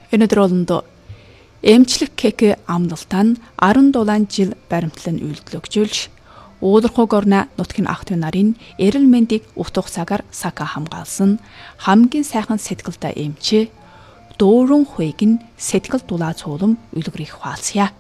Өнөөдөр олондоо эмчлэг кек амлалтаа нь 10 дулаан жил баримтлан үйлдэлөгжүүлж уудархуг орна нутгийн ах トゥ нарын эрүүл мэндийг утга цагаар сака хамгаалсан хамгийн сайхан сэтгэлтэй эмчээ дүүрэн хуйг нь сэтгэл дулаа цуулам үлгэрийг хаалцъя.